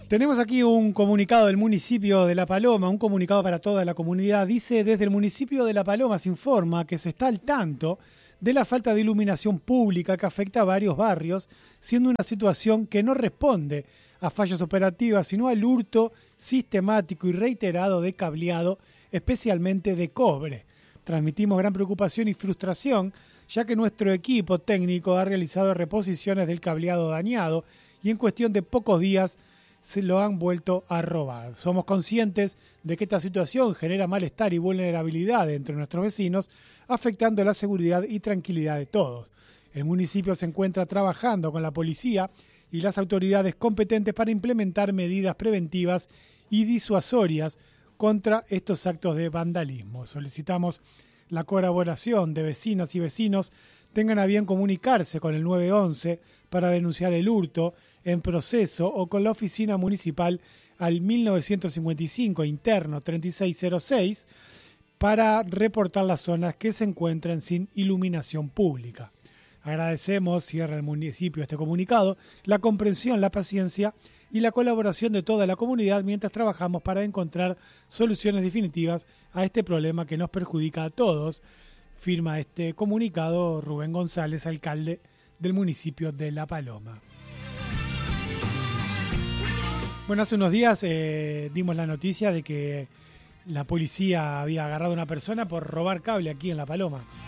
Tenemos aquí un comunicado del municipio de La Paloma, un comunicado para toda la comunidad. Dice, desde el municipio de La Paloma se informa que se está al tanto de la falta de iluminación pública que afecta a varios barrios, siendo una situación que no responde a fallas operativas, sino al hurto sistemático y reiterado de cableado, especialmente de cobre. Transmitimos gran preocupación y frustración, ya que nuestro equipo técnico ha realizado reposiciones del cableado dañado y en cuestión de pocos días se lo han vuelto a robar. Somos conscientes de que esta situación genera malestar y vulnerabilidad entre nuestros vecinos, afectando la seguridad y tranquilidad de todos. El municipio se encuentra trabajando con la policía y las autoridades competentes para implementar medidas preventivas y disuasorias contra estos actos de vandalismo. Solicitamos la colaboración de vecinas y vecinos. Tengan a bien comunicarse con el 911 para denunciar el hurto en proceso o con la oficina municipal al 1955 interno 3606 para reportar las zonas que se encuentran sin iluminación pública. Agradecemos, cierra el municipio este comunicado, la comprensión, la paciencia y la colaboración de toda la comunidad mientras trabajamos para encontrar soluciones definitivas a este problema que nos perjudica a todos. Firma este comunicado Rubén González, alcalde del municipio de La Paloma. Bueno, hace unos días dimos la noticia de que la policía había agarrado a una persona por robar cable aquí en La Paloma.